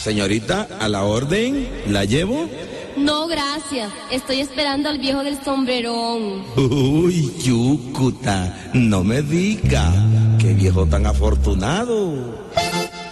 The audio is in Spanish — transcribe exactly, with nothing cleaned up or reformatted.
Señorita, a la orden, ¿la llevo? No, gracias. Estoy esperando al viejo del sombrerón. Uy, Yucuta, no me diga. Qué viejo tan afortunado.